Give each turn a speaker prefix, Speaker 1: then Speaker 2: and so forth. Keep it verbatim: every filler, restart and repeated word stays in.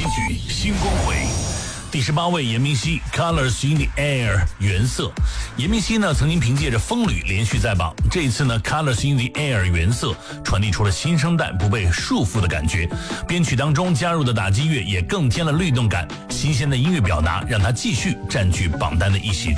Speaker 1: 曲新光辉。第十八位，严明熙 Colors in the Air 原色。严明熙呢曾经凭借着风旅连续在榜，这一次呢 Colors in the Air 原色传递出了新生代不被束缚的感觉，编曲当中加入的打击乐也更添了律动感，新鲜的音乐表达让他继续占据榜单的一席。